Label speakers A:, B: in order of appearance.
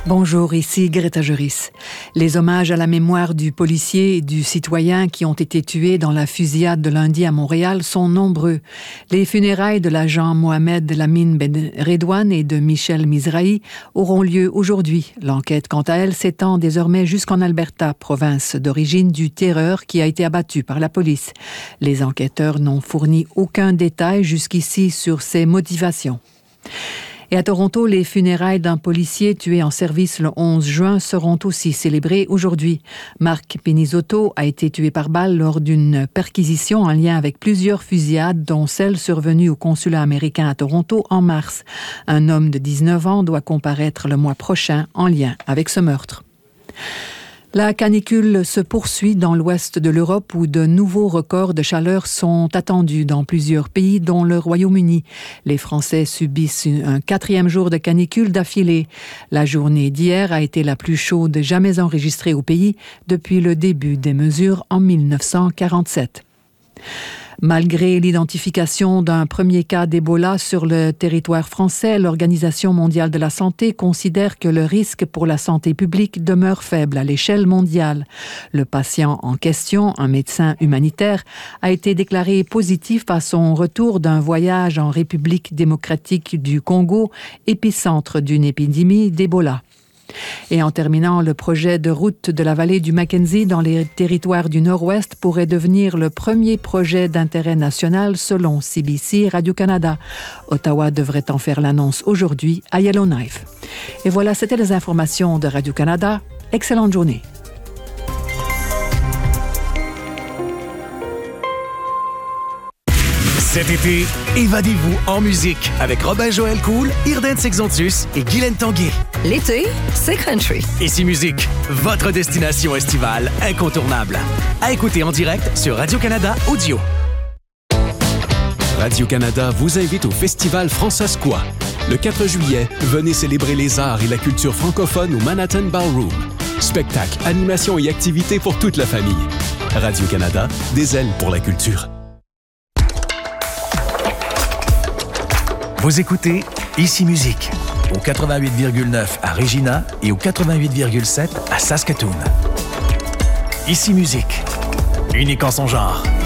A: Bonjour, ici Greta Juris. Les hommages à la mémoire du policier et du citoyen qui ont été tués dans la fusillade de lundi à Montréal sont nombreux. Les funérailles de l'agent Mohamed Lamine Ben Redouane et de Michel Mizrahi auront lieu aujourd'hui. L'enquête, quant à elle, s'étend désormais jusqu'en Alberta, province d'origine du terreur qui a été abattu par la police. Les enquêteurs n'ont fourni aucun détail jusqu'ici sur ses motivations. Et à Toronto, les funérailles d'un policier tué en service le 11 juin seront aussi célébrées aujourd'hui. Marc Pinizzotto a été tué par balle lors d'une perquisition en lien avec plusieurs fusillades, dont celle survenue au consulat américain à Toronto en mars. Un homme de 19 ans doit comparaître le mois prochain en lien avec ce meurtre. La canicule se poursuit dans l'ouest de l'Europe où de nouveaux records de chaleur sont attendus dans plusieurs pays, dont le Royaume-Uni. Les Français subissent un 4e jour de canicule d'affilée. La journée d'hier a été la plus chaude jamais enregistrée au pays depuis le début des mesures en 1947. Malgré l'identification d'un premier cas d'Ebola sur le territoire français, l'Organisation mondiale de la santé considère que le risque pour la santé publique demeure faible à l'échelle mondiale. Le patient en question, un médecin humanitaire, a été déclaré positif à son retour d'un voyage en République démocratique du Congo, épicentre d'une épidémie d'Ebola. Et en terminant, le projet de route de la vallée du Mackenzie dans les territoires du Nord-Ouest pourrait devenir le premier projet d'intérêt national selon CBC Radio-Canada. Ottawa devrait en faire l'annonce aujourd'hui à Yellowknife. Et voilà, c'était les informations de Radio-Canada. Excellente journée.
B: Cet été, évadez-vous en musique avec Robin Joël Cool, Irden Sexontus et Guylaine Tanguay.
C: L'été, c'est country.
B: Ici Musique, votre destination estivale incontournable. À écouter en direct sur Radio-Canada Audio.
D: Radio-Canada vous invite au Festival Francescois. Le 4 juillet, venez célébrer les arts et la culture francophone au Manhattan Ballroom. Spectacles, animations et activités pour toute la famille. Radio-Canada, des ailes pour la culture.
B: Vous écoutez Ici Musique, au 88,9 à Regina et au 88,7 à Saskatoon. Ici Musique, unique en son genre.